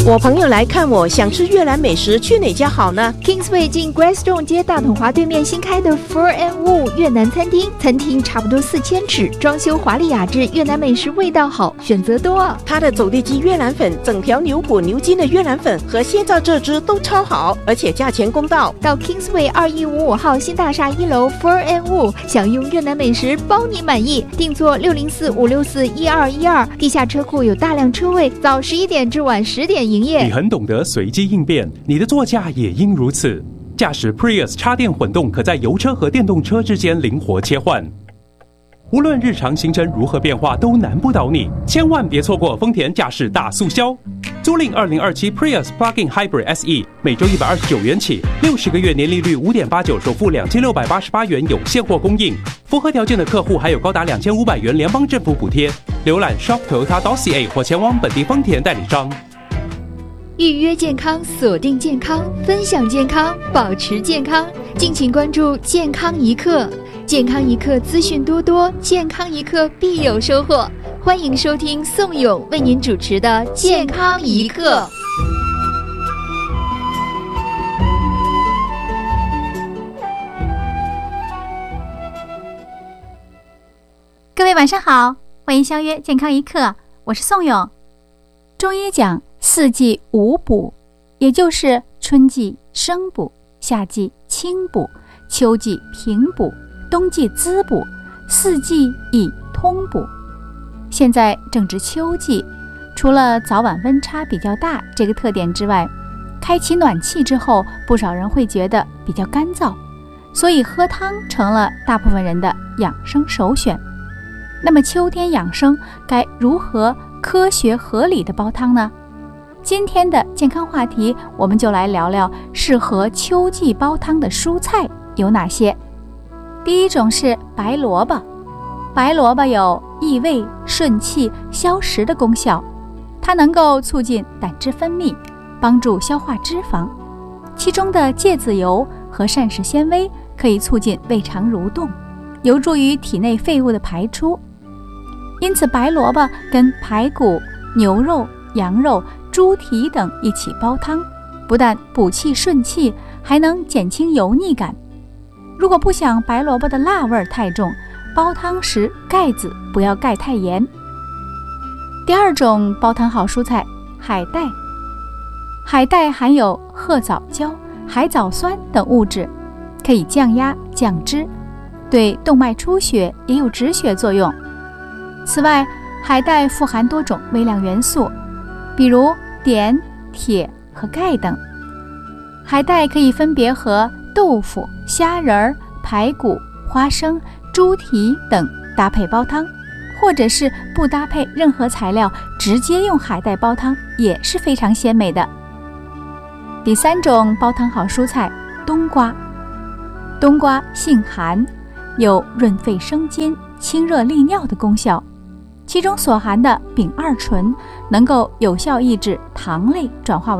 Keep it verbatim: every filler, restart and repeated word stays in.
我朋友来看我，想吃越南美食，去哪家好呢？ Kingsway 近 Grassstone 街大统华对面新开的 Fur and Wool 越南餐厅，餐厅差不多四千尺，装修华丽雅致，越南美食味道好，选择多。 它的走地鸡越南粉、整条牛骨牛筋的越南粉和现造这支都超好，而且价钱公道。 到 Kingsway 二一五五号新大厦一楼 Fur and Wool， 享用越南美食，包你满意。订座六零四五六四一二一二，地下车库有大量车位，早十一点至晚十点营业。 你很懂得随机应变，你的座驾也应如此。驾驶 Prius 插电混动，可在油车和电动车之间灵活切换。无论日常行程如何变化，都难不倒你。千万别错过丰田驾驶大促销，租赁二零二七 Prius Plug-in Hybrid S E， 每周一百二十九元起，六十个月年利率五点八九，首付两千六百八十八元，有现货供应。符合条件的客户还有高达两千五百元联邦政府补贴。浏览 shop toyota dot c a 或前往本地丰田代理商。 预约健康，锁定健康，分享健康，保持健康。敬请关注健康一刻，健康一刻资讯多多，健康一刻必有收获。欢迎收听宋勇为您主持的健康一刻。 各位晚上好，欢迎相约健康一刻，我是宋勇。中医讲四季五补，也就是春季生补，夏季清补，秋季平补，冬季滋补，四季以通补。现在正值秋季，除了早晚温差比较大这个特点之外，开启暖气之后，不少人会觉得比较干燥，所以喝汤成了大部分人的养生首选。那么秋天养生该如何科学合理的煲汤呢？今天的健康话题，我们就来聊聊适合秋季煲汤的蔬菜有哪些。第一种是白萝卜，白萝卜有益胃、顺气、消食的功效，它能够促进胆汁分泌，帮助消化脂肪，其中的芥子油和膳食纤维可以促进胃肠蠕动，有助于体内废物的排出。因此白萝卜跟排骨、牛肉、羊肉、猪蹄等一起煲汤，不但补气顺气，还能减轻油腻感。如果不想白萝卜的辣味太重，煲汤时盖子不要盖太严。第二种煲汤好蔬菜，海带。海带含有褐藻胶、海藻酸等物质，可以降压降脂，对动脉出血也有止血作用。此外，海带富含多种微量元素，比如碘、铁和钙等。海带可以分别和豆腐、虾仁、排骨、花生、猪蹄等搭配煲汤，或者是不搭配任何材料，直接用海带煲汤也是非常鲜美的。第三种煲汤好蔬菜，冬瓜。冬瓜性寒，有润肺生津、清热利尿的功效，其中所含的丙二醇能够有效抑制糖类转化为